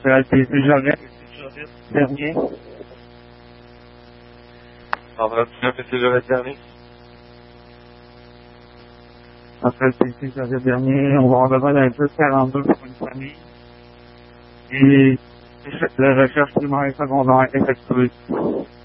Après LTC Jorette, dernier. Après LTC Jorette, dernier. Après LTC Jorette, dernier, on va en besoin d'un peu 42 pour une famille. Et la recherche primaire et secondaire effectuée.